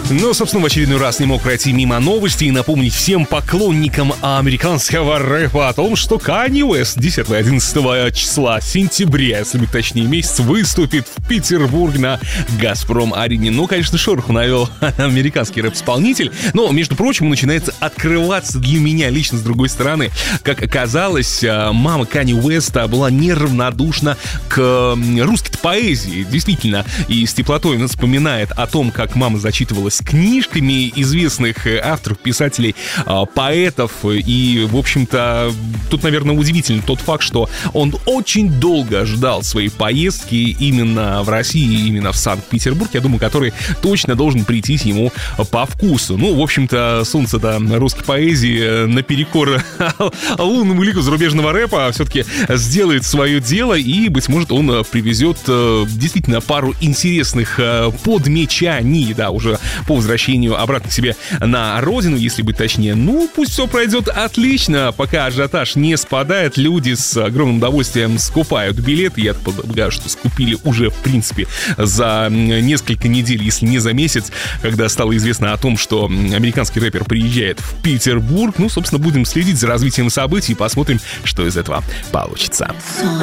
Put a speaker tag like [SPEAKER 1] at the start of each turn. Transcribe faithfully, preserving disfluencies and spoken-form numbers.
[SPEAKER 1] Но, собственно, в очередной раз не мог пройти мимо новости и напомнить всем поклонникам американского рэпа о том, что Канье Уэст десятого и одиннадцатого числа сентября, если быть точнее, месяц, выступит в Петербурге на Газпром-арене. Ну, конечно, шороху навел американский рэп-исполнитель, но, между прочим, начинается открываться для меня лично с другой стороны. Как оказалось, мама Канье Уэста была неравнодушна к русской поэзии, действительно, и с теплотой он вспоминает о том, как мама зачитывалась книжками известных авторов, писателей, поэтов. И, в общем-то, тут, наверное, удивительно тот факт, что он очень долго ждал своей поездки именно в России, именно в Санкт-Петербург, я думаю, который точно должен прийтись ему по вкусу. Ну, в общем-то, солнце-то русской поэзии наперекор лунному лику зарубежного рэпа все-таки сделает свое дело, и, быть может, он привезет действительно пару интересных подмечаний, да, уже по возвращению обратно к себе на родину, если быть точнее. Ну, пусть все пройдет отлично, пока ажиотаж не спадает, люди с огромным удовольствием скупают билеты. Я полагаю, что скупили уже, в принципе, за несколько недель, если не за месяц, когда стало известно о том, что американский рэпер приезжает в Петербург. Ну, собственно, будем следить за развитием событий и посмотрим, что из этого получится.